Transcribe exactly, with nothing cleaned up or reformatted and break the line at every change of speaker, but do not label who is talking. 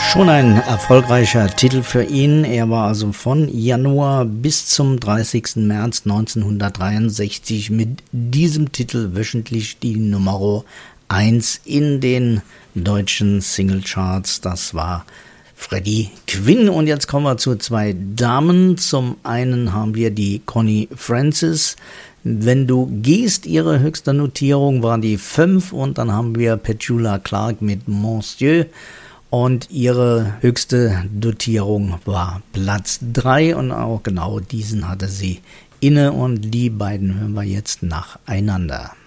Schon ein erfolgreicher Titel für ihn. Er war also von Januar bis zum dreißigsten März neunzehnhundertdreiundsechzig mit diesem Titel wöchentlich die Nummer eins in den deutschen Singlecharts. Das war Freddie Quinn. Und jetzt kommen wir zu zwei Damen. Zum einen haben wir die Connie Francis. Wenn du gehst, ihre höchste Notierung war die fünf. Und dann haben wir Petula Clark mit Monsieur. Und ihre höchste Dotierung war Platz drei und auch genau diesen hatte sie inne und die beiden hören wir jetzt nacheinander.